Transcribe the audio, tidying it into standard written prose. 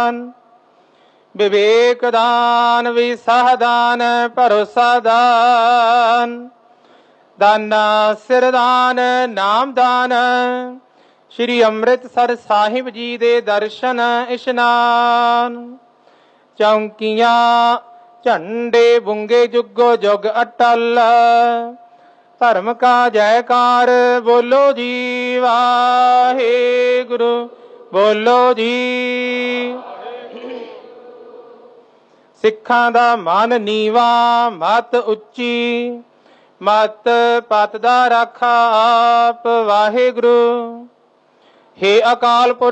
ਦਾਨ। ਵਿਵੇਕ ਦਾਨ ਵਿਸਾਹ ਦਾਨ ਭਰੋਸਾ ਦਾਨ। ਦਾਨਾ ਸਿਰ ਦਾਨ ਨਾਮ ਦਾਨ। ਸ਼੍ਰੀ ਅੰਮ੍ਰਿਤਸਰ ਸਾਹਿਬ ਜੀ ਦੇ ਦਰਸ਼ਨ ਇਸ਼ਨਾਨ। ਚੌਂਕੀਆਂ ਝੰਡੇ ਬੁੰਗੇ ਜੁਗੋ ਜੁਗ ਅਟਲ। ਧਰਮ ਕਾ ਜੈਕਾਰ ਬੋਲੋ ਜੀ ਵਾਹਿਗੁਰੂ ਬੋਲੋ ਜੀ। ਸਿੱਖਾਂ ਦਾ ਮਨ ਨੀਵਾ ਮਤ ਉੱਚੀ। ਮਤ ਪਤ ਦਾ ਰਾਖਾ ਆਪ ਵਾਹਿਗੁਰੂ। ਹੇ ਅਕਾਲ ਪੁਰਖ